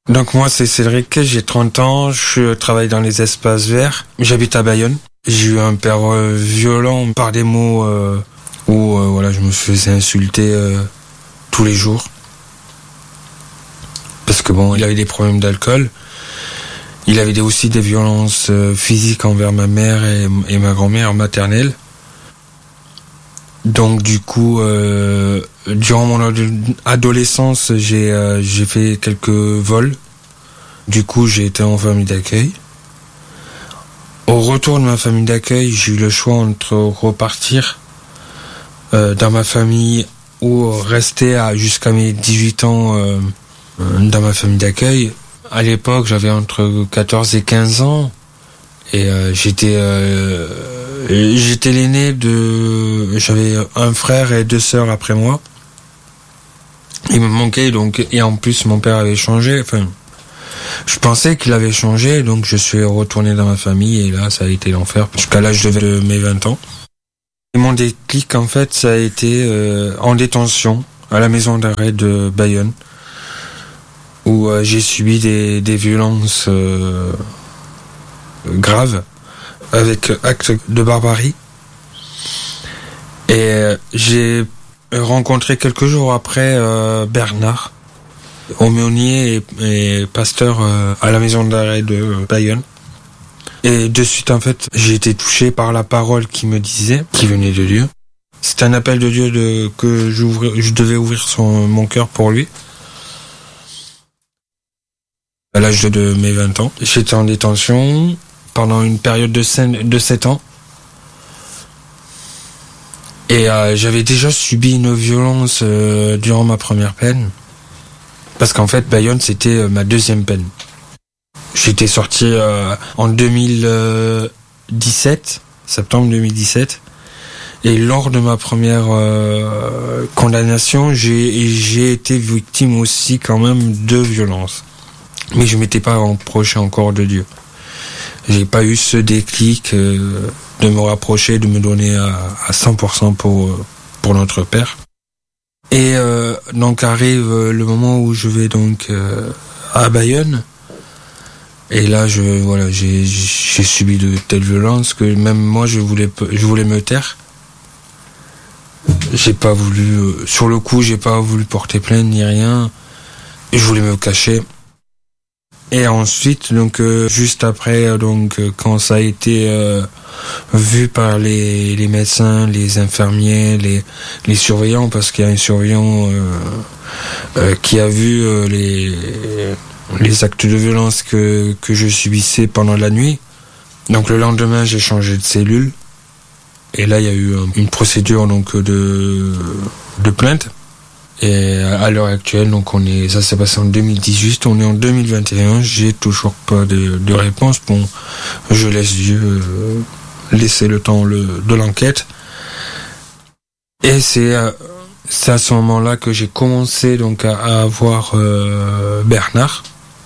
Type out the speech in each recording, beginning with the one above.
Donc moi c'est Cédric, j'ai 30 ans, je travaille dans les espaces verts, j'habite à Bayonne. J'ai eu un père violent par des mots où voilà, je me faisais insulter tous les jours. Parce que bon, il avait des problèmes d'alcool. Il avait aussi des violences physiques envers ma mère et ma grand-mère maternelle. Donc du coup, durant mon adolescence, j'ai fait quelques vols. Du coup, j'ai été en famille d'accueil. Au retour de ma famille d'accueil, j'ai eu le choix entre repartir dans ma famille ou rester jusqu'à mes 18 ans dans ma famille d'accueil. À l'époque, j'avais entre 14 et 15 ans et j'étais l'aîné j'avais un frère et 2 sœurs après moi. Il me manquait donc, et en plus mon père avait changé, enfin je pensais qu'il avait changé, donc je suis retourné dans ma famille et là ça a été l'enfer jusqu'à l'âge de mes 20 ans. Et mon déclic en fait ça a été en détention à la maison d'arrêt de Bayonne où j'ai subi des violences graves avec actes de barbarie. Et j'ai rencontré quelques jours après Bernard, aumônier et pasteur à la maison d'arrêt de Bayonne. Et de suite, en fait, j'ai été touché par la parole qui me disait, qui venait de Dieu. C'était un appel de Dieu que je devais ouvrir mon cœur pour lui. À l'âge de mes 20 ans, j'étais en détention pendant une période de 7 ans. Et j'avais déjà subi une violence durant ma première peine. Parce qu'en fait, Bayonne, c'était ma deuxième peine. J'étais sorti en 2017, septembre 2017. Et lors de ma première condamnation, j'ai été victime aussi quand même de violence. Mais je m'étais pas rapproché encore de Dieu. J'ai pas eu ce déclic de me rapprocher, de me donner à 100% pour notre Père. Et donc arrive le moment où je vais donc à Bayonne. Et là, j'ai subi de telles violences que même moi, je voulais me taire. J'ai pas voulu, sur le coup, j'ai pas voulu porter plainte ni rien. Je voulais me cacher. Et ensuite, donc juste après, donc quand ça a été vu par les médecins, les infirmiers, les surveillants, parce qu'il y a un surveillant qui a vu les actes de violence que je subissais pendant la nuit. Donc le lendemain, j'ai changé de cellule. Et là, il y a eu une procédure donc de plainte. Et à l'heure actuelle, donc ça s'est passé en 2018, on est en 2021, j'ai toujours pas de réponse. Bon, je laisse Dieu laisser le temps de l'enquête. Et c'est à ce moment-là que j'ai commencé donc à voir Bernard.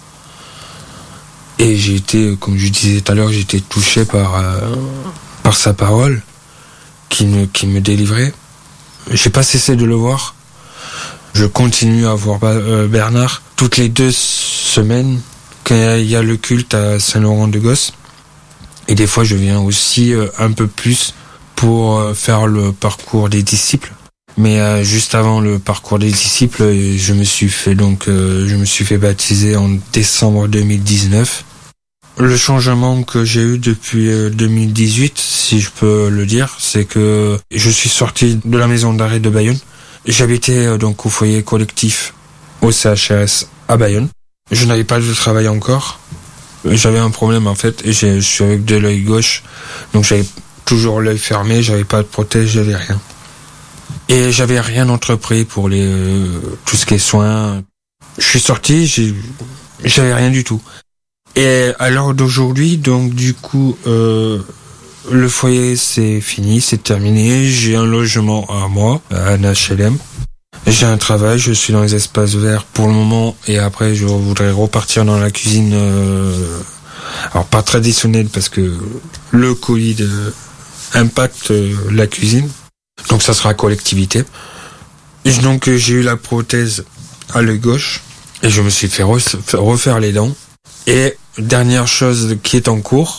Et j'ai été, comme je disais tout à l'heure, j'ai été touché par sa parole qui me délivrait. J'ai pas cessé de le voir. Je continue à voir Bernard toutes les 2 semaines quand il y a le culte à Saint-Laurent-de-Gosse. Et des fois, je viens aussi un peu plus pour faire le parcours des disciples. Mais juste avant le parcours des disciples, je me suis fait baptiser en décembre 2019. Le changement que j'ai eu depuis 2018, si je peux le dire, c'est que je suis sorti de la maison d'arrêt de Bayonne. J'habitais donc au foyer collectif au CHRS à Bayonne. Je n'avais pas de travail encore. J'avais un problème en fait, et je suis avec de l'œil gauche, donc j'avais toujours l'œil fermé, j'avais pas de prothèse, j'avais rien. Et j'avais rien entrepris pour tout ce qui est soins. Je suis sorti, j'avais rien du tout. Et à l'heure d'aujourd'hui, donc du coup, le foyer c'est fini, c'est terminé. J'ai un logement à moi, à un HLM. J'ai un travail, je suis dans les espaces verts pour le moment, et après je voudrais repartir dans la cuisine. Alors pas traditionnelle parce que le Covid impacte la cuisine. Donc ça sera collectivité. Et donc j'ai eu la prothèse à l'œil gauche. Et je me suis fait refaire les dents. Et dernière chose qui est en cours,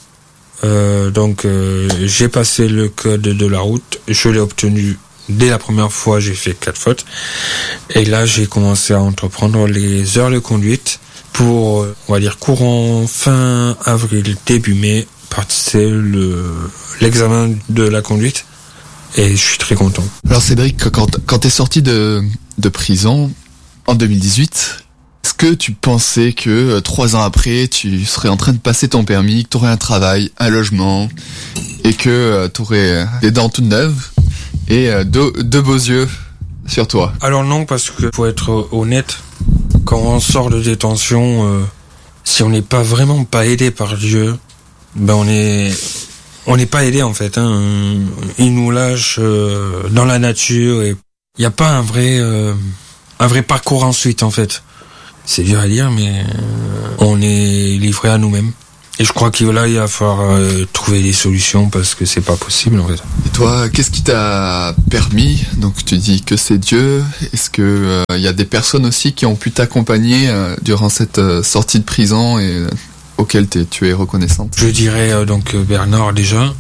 j'ai passé le code de la route, je l'ai obtenu dès la première fois, j'ai fait 4 fautes. Et là, j'ai commencé à entreprendre les heures de conduite pour, on va dire, courant fin avril, début mai, passer l'examen de la conduite. Et je suis très content. Alors Cédric, quand t'es sorti de prison en 2018, est-ce que tu pensais que 3 ans après, tu serais en train de passer ton permis, que t'aurais un travail, un logement, et que t'aurais des dents toutes neuves et deux beaux yeux sur toi? Alors non, parce que pour être honnête, quand on sort de détention, si on n'est pas vraiment pas aidé par Dieu, ben on n'est pas aidé en fait. Il nous lâche dans la nature et il n'y a pas un vrai parcours ensuite en fait. C'est dur à dire, mais on est livré à nous-mêmes. Et je crois qu'il va falloir trouver des solutions parce que c'est pas possible en fait. Et toi, qu'est-ce qui t'a permis? Donc tu dis que c'est Dieu. Est-ce que y a des personnes aussi qui ont pu t'accompagner durant cette sortie de prison et auquel tu es reconnaissante? Je dirais Bernard déjà.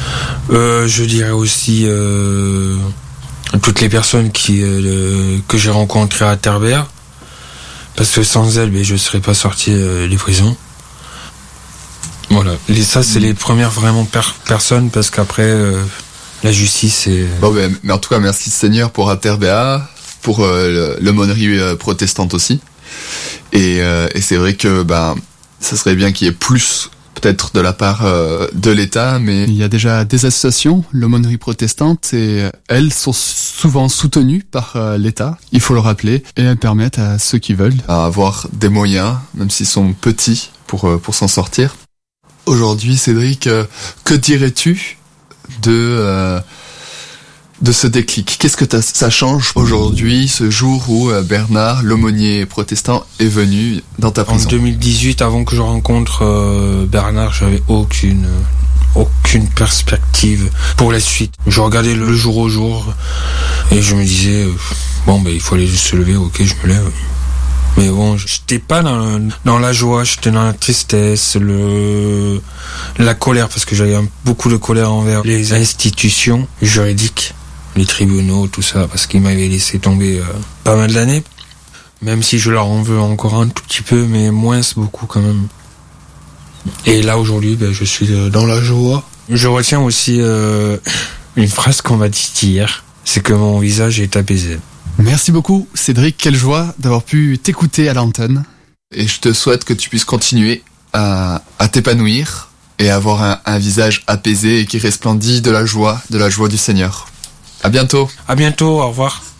Je dirais aussi toutes les personnes que j'ai rencontrées à Terre-Bert. Parce que sans elles, je ne serais pas sorti des prisons. Voilà. Et ça, c'est les premières vraiment personnes, parce qu'après, la justice, c'est... Bon, mais en tout cas, merci Seigneur pour Aterbea, pour l'aumônerie protestante aussi. Et c'est vrai que ça serait bien qu'il y ait plus, peut-être de la part de l'État, mais il y a déjà des associations, l'aumônerie protestante, et elles sont souvent soutenues par l'État, il faut le rappeler, et elles permettent à ceux qui veulent à avoir des moyens, même s'ils sont petits, pour s'en sortir. Aujourd'hui, Cédric, que dirais-tu de ce déclic? Qu'est-ce que ça change aujourd'hui, ce jour où Bernard, l'aumônier protestant, est venu dans ta prison? En 2018, avant que je rencontre Bernard, j'avais aucune perspective pour la suite. Je regardais le jour au jour et je me disais il faut aller se lever, ok, je me lève. Mais bon, j'étais pas dans la joie, j'étais dans la tristesse, la colère, parce que j'avais beaucoup de colère envers les institutions juridiques, les tribunaux, tout ça, parce qu'ils m'avaient laissé tomber pas mal d'années. Même si je leur en veux encore un tout petit peu, mais moins beaucoup quand même. Et là aujourd'hui, je suis dans la joie. Je retiens aussi une phrase qu'on m'a dite hier, c'est que mon visage est apaisé. Merci beaucoup Cédric, quelle joie d'avoir pu t'écouter à l'antenne. Et je te souhaite que tu puisses continuer à t'épanouir et avoir un visage apaisé et qui resplendit de la joie du Seigneur. À bientôt. À bientôt, au revoir.